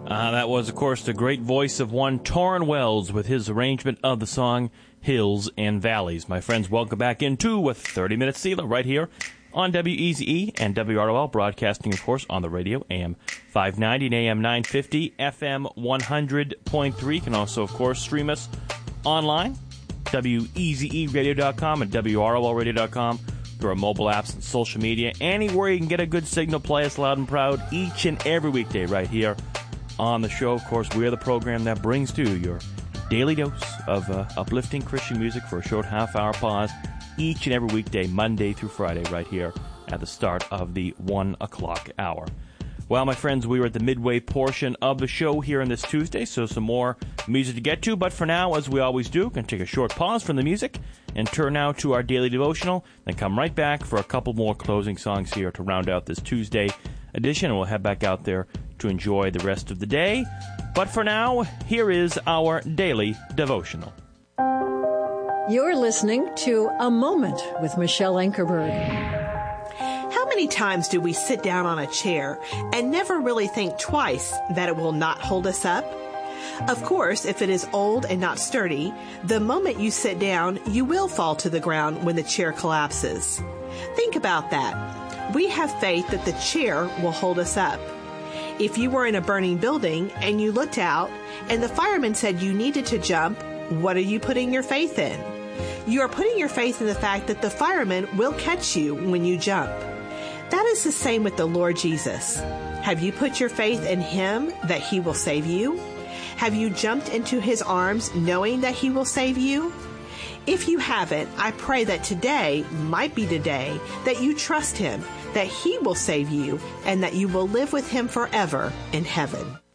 That was, of course, the great voice of one Torrin Wells with his arrangement of the song Hills and Valleys. My friends, welcome back into a 30-minute Selah right here on WEZE and WROL, broadcasting, of course, on the radio, AM 590 and AM 950, FM 100.3. You can also, of course, stream us online, WEZEradio.com and WROLradio.com, through our mobile apps and social media. Anywhere you can get a good signal, play us loud and proud each and every weekday right here on the show. Of course, we are the program that brings to you your daily dose of uplifting Christian music for a short half-hour pause each and every weekday, Monday through Friday, right here at the start of the 1 o'clock hour. Well, my friends, we are at the midway portion of the show here on this Tuesday, so some more music to get to. But for now, as we always do, can take a short pause from the music and turn now to our daily devotional, then come right back for a couple more closing songs here to round out this Tuesday edition, and we'll head back out there to enjoy the rest of the day. But for now, here is our daily devotional. You're listening to A Moment with Michelle Ankerberg. How many times do we sit down on a chair and never really think twice that it will not hold us up? Of course, if it is old and not sturdy, the moment you sit down, you will fall to the ground when the chair collapses. Think about that. We have faith that the chair will hold us up. If you were in a burning building and you looked out and the fireman said you needed to jump, what are you putting your faith in? You are putting your faith in the fact that the fireman will catch you when you jump. That is the same with the Lord Jesus. Have you put your faith in Him that He will save you? Have you jumped into His arms knowing that He will save you? If you haven't, I pray that today might be the day that you trust Him, that He will save you, and that you will live with Him forever in heaven.